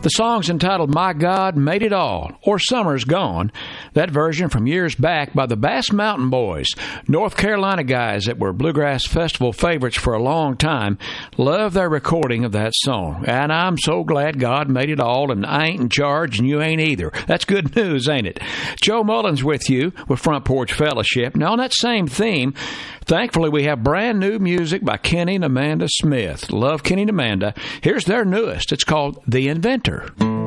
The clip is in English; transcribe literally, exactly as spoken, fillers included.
The song's entitled My God Made It All, or Summer's Gone. That version from years back by the Bass Mountain Boys, North Carolina guys that were Bluegrass Festival favorites for a long time. Love their recording of that song. And I'm so glad God made it all, and I ain't in charge, and you ain't either. That's good news, ain't it? Joe Mullins with you with Front Porch Fellowship. Now, on that same theme, thankfully, we have brand new music by Kenny and Amanda Smith. Love Kenny and Amanda. Here's their newest. It's called The Inventor.